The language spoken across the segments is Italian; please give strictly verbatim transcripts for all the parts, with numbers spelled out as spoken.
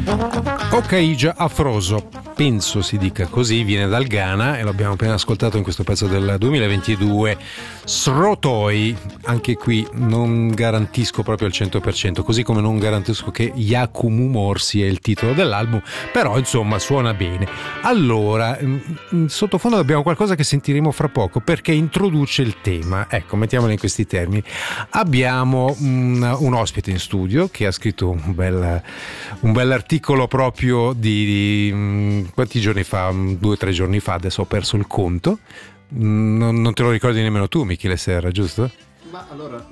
Ok, già afroso, penso si dica così, viene dal Ghana e l'abbiamo appena ascoltato in questo pezzo del duemilaventidue. Srotoi, anche qui non garantisco proprio al cento per cento, così come non garantisco che Yakumu Morsi è il titolo dell'album, però insomma suona bene. Allora, in sottofondo abbiamo qualcosa che sentiremo fra poco perché introduce il tema, ecco, mettiamolo in questi termini. Abbiamo un, un ospite in studio che ha scritto un bel, un bel articolo proprio di, di quanti giorni fa, due o tre giorni fa, adesso ho perso il conto. Non, non te lo ricordi nemmeno tu, Michele Serra, giusto? Ma allora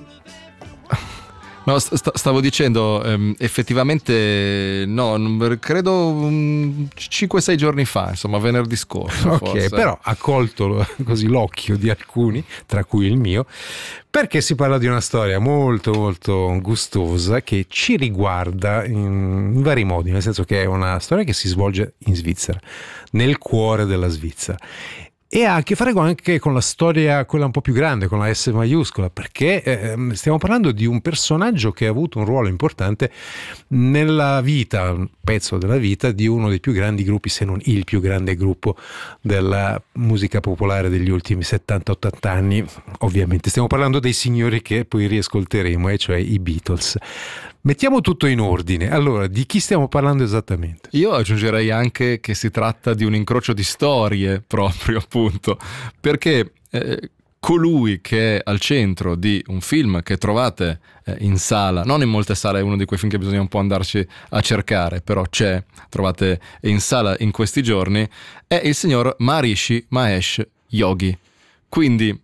no, st- stavo dicendo ehm, effettivamente no, credo um, cinque sei giorni fa, insomma venerdì scorso. Ok, forse. però ha colto così l'occhio di alcuni, tra cui il mio, perché si parla di una storia molto molto gustosa che ci riguarda in, in vari modi, nel senso che è una storia che si svolge in Svizzera, nel cuore della Svizzera. E ha a che fare anche con la storia, quella un po' più grande, con la S maiuscola, perché eh, stiamo parlando di un personaggio che ha avuto un ruolo importante nella vita, un pezzo della vita di uno dei più grandi gruppi, se non il più grande gruppo della musica popolare degli ultimi settanta ottanta anni. Ovviamente stiamo parlando dei signori che poi riascolteremo, e cioè i Beatles. Mettiamo tutto in ordine. Allora, di chi stiamo parlando esattamente? Io aggiungerei anche che si tratta di un incrocio di storie proprio, appunto, perché eh, colui che è al centro di un film che trovate eh, in sala, non in molte sale, è uno di quei film che bisogna un po' andarci a cercare, però c'è, trovate in sala in questi giorni, è il signor Maharishi Mahesh Yogi. Quindi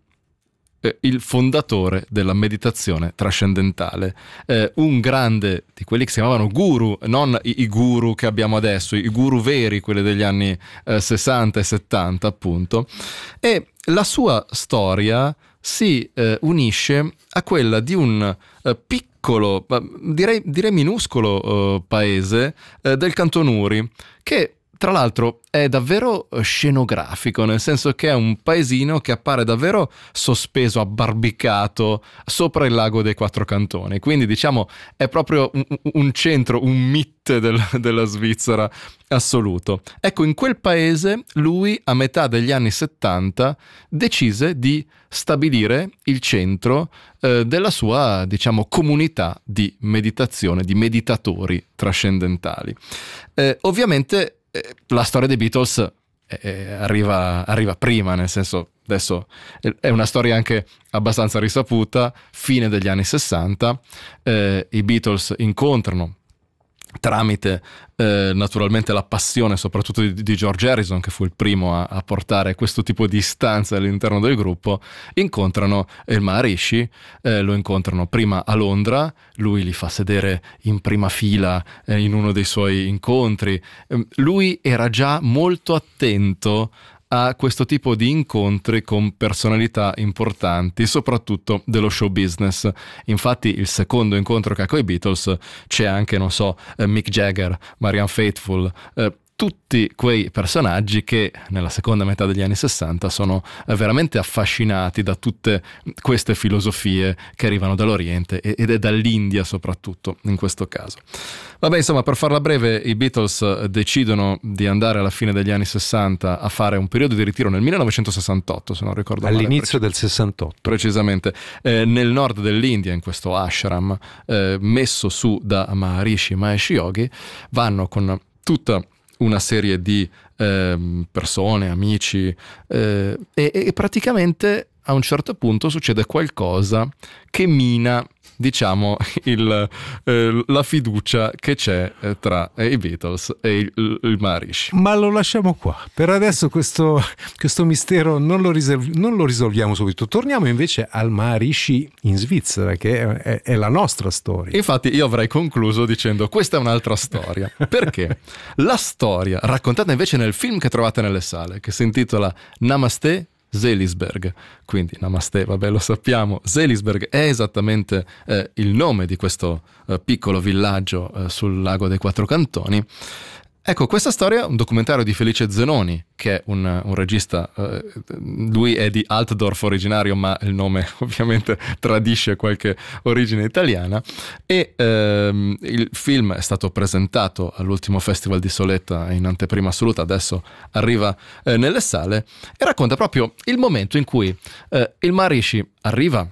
il fondatore della meditazione trascendentale, eh, un grande di quelli che si chiamavano guru, non i, i guru che abbiamo adesso, i guru veri, quelli degli anni eh, sessanta e settanta appunto, e la sua storia si eh, unisce a quella di un eh, piccolo, direi, direi minuscolo eh, paese eh, del Canton Uri, che tra l'altro è davvero scenografico, nel senso che è un paesino che appare davvero sospeso, abbarbicato sopra il lago dei Quattro Cantoni. Quindi diciamo è proprio un, un centro, un mitte del, della Svizzera assoluto. Ecco, in quel paese lui a metà degli anni settanta decise di stabilire il centro eh, della sua, diciamo, comunità di meditazione, di meditatori trascendentali. Eh, ovviamente la storia dei Beatles eh, arriva, arriva prima, nel senso, adesso è una storia anche abbastanza risaputa, fine degli anni sessanta, eh, i Beatles incontrano tramite eh, naturalmente la passione soprattutto di, di George Harrison, che fu il primo a, a portare questo tipo di istanze all'interno del gruppo, incontrano il Maharishi, eh, lo incontrano prima a Londra, lui li fa sedere in prima fila eh, in uno dei suoi incontri. Eh, lui era già molto attento a questo tipo di incontri con personalità importanti, soprattutto dello show business. Infatti il secondo incontro che ha con i Beatles c'è anche, non so, Mick Jagger, Marianne Faithfull, eh, tutti quei personaggi che nella seconda metà degli anni sessanta sono veramente affascinati da tutte queste filosofie che arrivano dall'Oriente ed è dall'India soprattutto in questo caso. Vabbè, insomma, per farla breve, i Beatles decidono di andare alla fine degli anni sessanta a fare un periodo di ritiro nel millenovecentosessantotto, se non ricordo male. All'inizio del sessantotto. Precisamente, eh, nel nord dell'India, in questo ashram eh, messo su da Maharishi Mahesh Yogi. Vanno con tutta una serie di eh, persone, amici eh, e, e praticamente a un certo punto succede qualcosa che mina, diciamo, il, eh, la fiducia che c'è eh, tra i Beatles e il, il Maharishi. Ma lo lasciamo qua. Per adesso questo, questo mistero non lo, risolv- non lo risolviamo subito. Torniamo invece al Maharishi in Svizzera, che è, è, è la nostra storia. Infatti io avrei concluso dicendo questa è un'altra storia. Perché? La storia raccontata invece nel film che trovate nelle sale, che si intitola Namaste Seelisberg, quindi Namaste, vabbè, lo sappiamo, Seelisberg è esattamente eh, il nome di questo eh, piccolo villaggio eh, sul lago dei Quattro Cantoni, Ecco, questa storia, un documentario di Felice Zenoni, che è un, un regista, eh, lui è di Altdorf originario, ma il nome ovviamente tradisce qualche origine italiana, e ehm, il film è stato presentato all'ultimo Festival di Soletta in anteprima assoluta, adesso arriva eh, nelle sale, e racconta proprio il momento in cui eh, il Maharishi arriva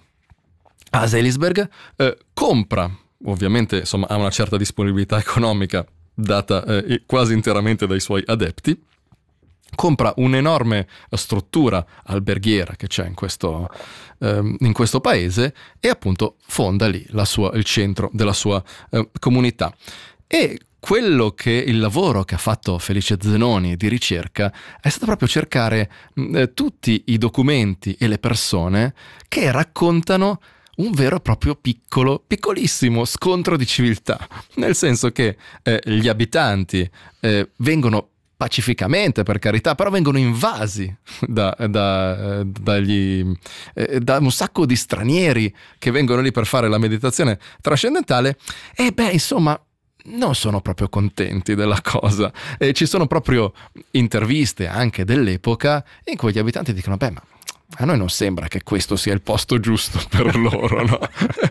a Seelisberg, eh, compra, ovviamente insomma ha una certa disponibilità economica data eh, quasi interamente dai suoi adepti, compra un'enorme struttura alberghiera che c'è in questo, ehm, in questo paese, e appunto fonda lì la sua, il centro della sua eh, comunità. E quello che il lavoro che ha fatto Felice Zenoni di ricerca è stato proprio cercare mh, tutti i documenti e le persone che raccontano un vero e proprio piccolo, piccolissimo scontro di civiltà, nel senso che eh, gli abitanti eh, vengono pacificamente, per carità, però vengono invasi da, da, eh, dagli, eh, da un sacco di stranieri che vengono lì per fare la meditazione trascendentale, e beh, insomma, non sono proprio contenti della cosa. E ci sono proprio interviste anche dell'epoca in cui gli abitanti dicono: beh, ma a noi non sembra che questo sia il posto giusto per loro, no?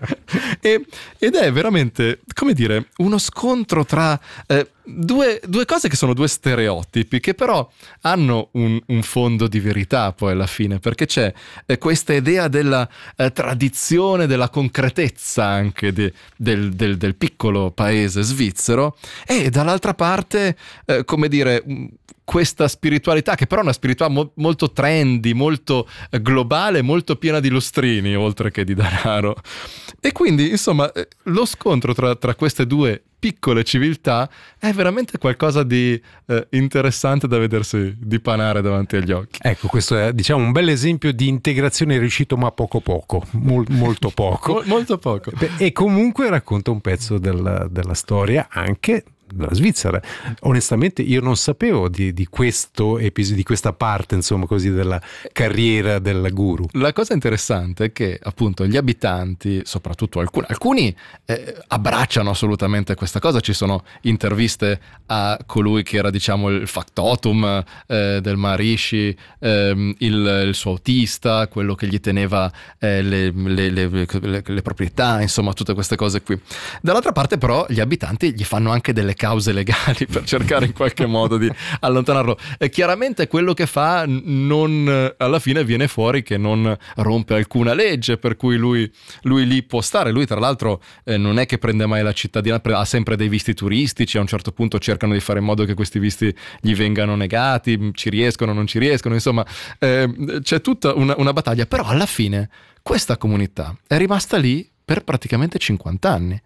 e, ed è veramente, come dire, uno scontro tra eh, due, due cose che sono due stereotipi, che però hanno un, un fondo di verità poi alla fine, perché c'è eh, questa idea della eh, tradizione, della concretezza anche de, del, del, del piccolo paese svizzero, e dall'altra parte, eh, come dire, questa spiritualità che però è una spiritualità mo- molto trendy, molto globale, molto piena di lustrini oltre che di denaro. E quindi insomma lo scontro tra, tra queste due piccole civiltà è veramente qualcosa di eh, interessante da vedersi dipanare davanti agli occhi. Ecco, questo è, diciamo, un bel esempio di integrazione riuscito, ma poco poco, Mol, molto poco. Mol, molto poco. E comunque racconta un pezzo della, della storia anche della Svizzera. Onestamente io non sapevo di, di questo episodio, di questa parte, insomma, così, della carriera del guru. La cosa interessante è che appunto gli abitanti, soprattutto alcuni, alcuni eh, abbracciano assolutamente questa cosa. Ci sono interviste a colui che era, diciamo, il factotum eh, del Maharishi, ehm, il, il suo autista, quello che gli teneva eh, le, le, le, le, le proprietà, insomma tutte queste cose qui. Dall'altra parte però gli abitanti gli fanno anche delle cause legali per cercare in qualche modo di allontanarlo. E chiaramente quello che fa non, alla fine viene fuori che non rompe alcuna legge, per cui lui, lui lì può stare. Lui tra l'altro eh, non è che prende mai la cittadinanza, ha sempre dei visti turistici, a un certo punto cercano di fare in modo che questi visti gli vengano negati, ci riescono, non ci riescono, insomma eh, c'è tutta una, una battaglia, però alla fine questa comunità è rimasta lì per praticamente cinquanta anni.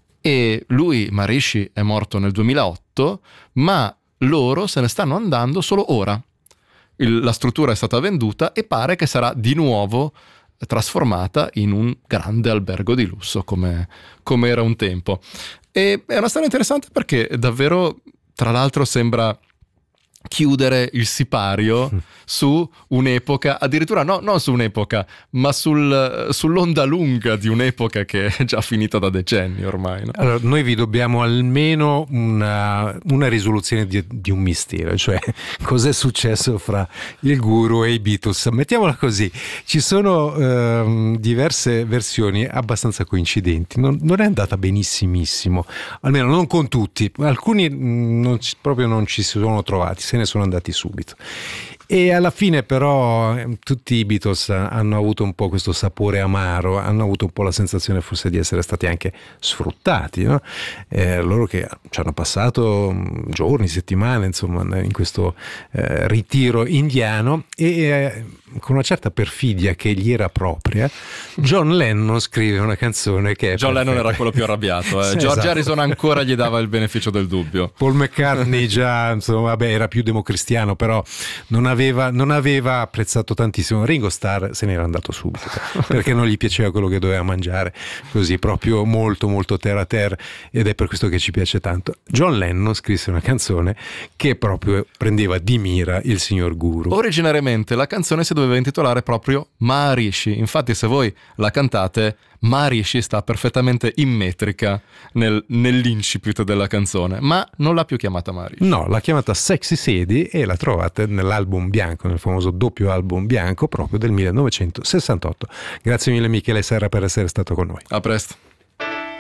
E lui, Maharishi, è morto nel duemilaotto, ma loro se ne stanno andando solo ora. Il, la struttura è stata venduta e pare che sarà di nuovo trasformata in un grande albergo di lusso come, come era un tempo. E è una storia interessante perché davvero, tra l'altro, sembra chiudere il sipario su un'epoca, addirittura no, non su un'epoca, ma sul, sull'onda lunga di un'epoca che è già finita da decenni ormai, no? Allora, noi vi dobbiamo almeno una, una risoluzione di, di un mistero, cioè cos'è successo fra il guru e i Beatles. Mettiamola così, ci sono ehm, diverse versioni abbastanza coincidenti, non, non è andata benissimissimo, almeno non con tutti, alcuni non, proprio non ci si sono trovati, se ne sono andati subito. E alla fine però tutti i Beatles hanno avuto un po' questo sapore amaro, hanno avuto un po' la sensazione forse di essere stati anche sfruttati, no? Eh, loro che ci hanno passato giorni, settimane, insomma, in questo eh, ritiro indiano, e eh, con una certa perfidia che gli era propria, John Lennon scrive una canzone che è John perfetta. Lennon era quello più arrabbiato, eh. Sì, George esatto. Harrison ancora gli dava il beneficio del dubbio. Paul McCartney già, insomma, vabbè, era più democristiano, però non aveva, non aveva apprezzato tantissimo. Ringo Starr se n'era andato subito perché non gli piaceva quello che doveva mangiare, così proprio molto molto terra a terra, ed è per questo che ci piace tanto. John Lennon scrisse una canzone che proprio prendeva di mira il signor guru. Originariamente la canzone si doveva intitolare proprio Maharishi. Infatti se voi la cantate, Maharishi sta perfettamente in metrica nel, nell'incipit della canzone, ma non l'ha più chiamata Maharishi. No, l'ha chiamata Sexy Sadie e la trovate nell'album bianco, nel famoso doppio album bianco proprio del millenovecentosessantotto. Grazie mille Michele Serra per essere stato con noi. A presto.